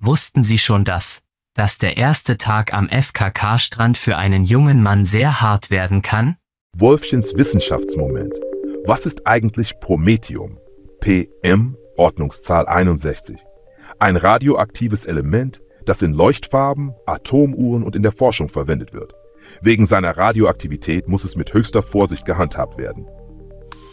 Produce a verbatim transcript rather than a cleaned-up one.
Wussten Sie schon das, dass der erste Tag am F K K-Strand für einen jungen Mann sehr hart werden kann? Wolfchens Wissenschaftsmoment. Was ist eigentlich Promethium? P M, Ordnungszahl einundsechzig. Ein radioaktives Element, das in Leuchtfarben, Atomuhren und in der Forschung verwendet wird. Wegen seiner Radioaktivität muss es mit höchster Vorsicht gehandhabt werden.